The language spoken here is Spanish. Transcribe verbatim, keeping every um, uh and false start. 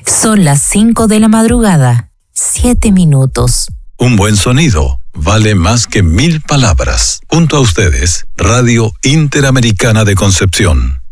Son las cinco de la madrugada, siete minutos. Un buen sonido vale más que mil palabras. Junto a ustedes, Radio Interamericana de Concepción.